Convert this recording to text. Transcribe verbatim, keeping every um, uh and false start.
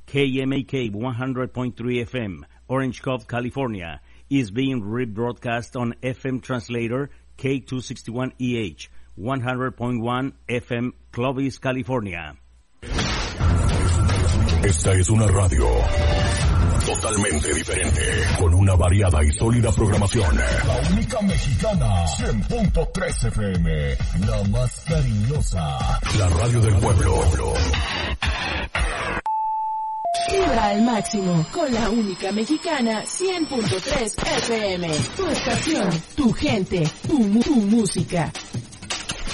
K M A K one hundred point three F M, Orange Cove, California, is being rebroadcast on F M translator K two sixty-one E H, one hundred point one F M, Clovis, California. Esta es una radio totalmente diferente, con una variada y sólida programación. La única mexicana, cien punto tres F M, la más cariñosa. La radio del pueblo. Vibra al máximo con la única mexicana, cien punto tres F M. Tu estación, tu gente, tu, tu música.